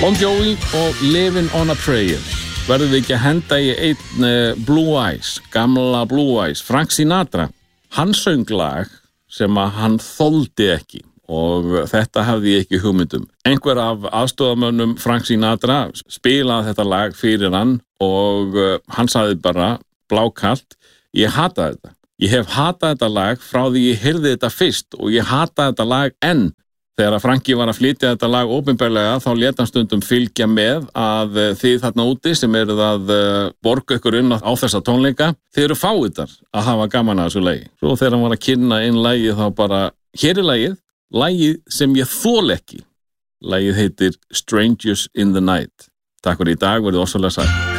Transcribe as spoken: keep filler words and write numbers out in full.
Bon Jovi og Living on a Prayer. Verðum við ekki að henda í einn uh, Blue Eyes, gamla Blue Eyes, Frank Sinatra. Hann söng lag sem að hann þoldi ekki og þetta hafði ég ekki hugmyndum. Einhver af aðstofamönnum Frank Sinatra spilaði þetta lag fyrir hann og uh, hann sagði bara blákalt, ég hataði þetta. Ég hef hatað þetta lag frá því ég heyrði þetta fyrst og ég hataði þetta lag enn. Þegar Franki var að flytja þetta lag opinberlega þá lét hann stundum fylgja með að þið þarna úti sem eruð að borga ykkur inn á þessa tónleika, þið eru fáiðar að hafa gaman að þessu lagi. Svo þegar hann var að kynna inn lagið þá bara, hér er lagið, lagið sem ég þol ekki. Lagið heitir Strangers in the Night. Takk fyrir í dag, verið ósvalega sætt.